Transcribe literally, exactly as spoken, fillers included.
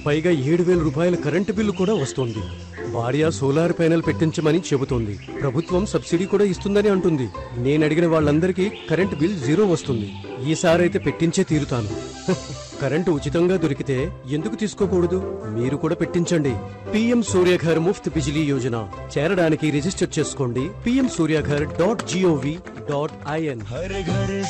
పైగా ఏడు వేల రూపాయల కరెంటు బిల్లు కూడా వస్తుంది. భార్య సోలార్ ప్యానెల్ పెట్టించమని చెబుతోంది. ప్రభుత్వం సబ్సిడీ కూడా ఇస్తుందని అంటుంది. నేను అడిగిన వాళ్ళందరికీ కరెంటు బిల్ జీరో వస్తుంది. ఈసారైతే పెట్టించే తీరుతాను. కరెంటు ఉచితంగా దొరికితే ఎందుకు తీసుకోకూడదు? మీరు కూడా పెట్టించండి. పీఎం సూర్యఘర్ ముఫ్త్ బిజిలీ యోజన చేరడానికి రిజిస్టర్ చేసుకోండి. PM Surya Ghar dot GOV dot IN.